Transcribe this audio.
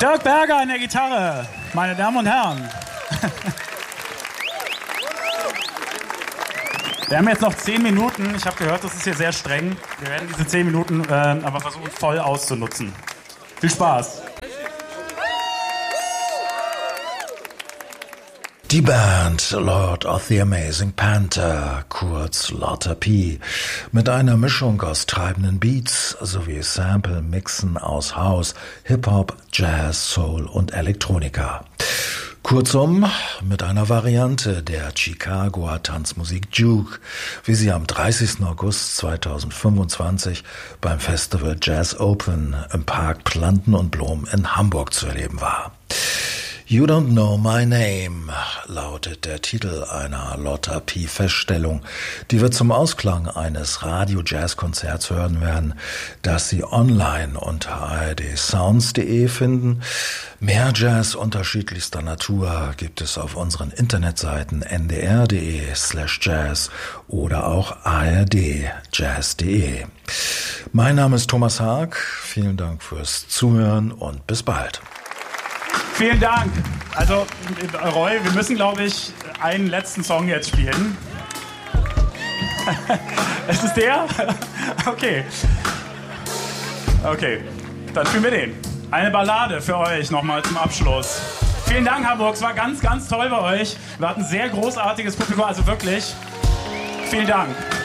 Dirk Berger an der Gitarre, meine Damen und Herren. Wir haben jetzt noch 10 Minuten. Ich habe gehört, das ist hier sehr streng. Wir werden diese 10 Minuten aber versuchen, voll auszunutzen. Viel Spaß. Die Band Lord of the Amazing Panther, kurz Lotta P, mit einer Mischung aus treibenden Beats sowie Sample-Mixen aus House, Hip-Hop, Jazz, Soul und Elektronika. Kurzum, mit einer Variante der Chicagoer Tanzmusik Juke, wie sie am 30. August 2025 beim Festival Jazz Open im Park Planten und Blom in Hamburg zu erleben war. You Don't Know My Name lautet der Titel einer Lotta P-Feststellung, die wir zum Ausklang eines Radio-Jazz-Konzerts hören werden, das Sie online unter ardsounds.de finden. Mehr Jazz unterschiedlichster Natur gibt es auf unseren Internetseiten ndr.de/jazz oder auch ardjazz.de. Mein Name ist Thomas Haag. Vielen Dank fürs Zuhören und bis bald. Vielen Dank. Also, Roy, wir müssen, glaube ich, einen letzten Song jetzt spielen. Es ist der? Okay. Okay, dann spielen wir den. Eine Ballade für euch nochmal zum Abschluss. Vielen Dank, Hamburg. Es war ganz, ganz toll bei euch. Wir hatten ein sehr großartiges Publikum, also wirklich. Vielen Dank.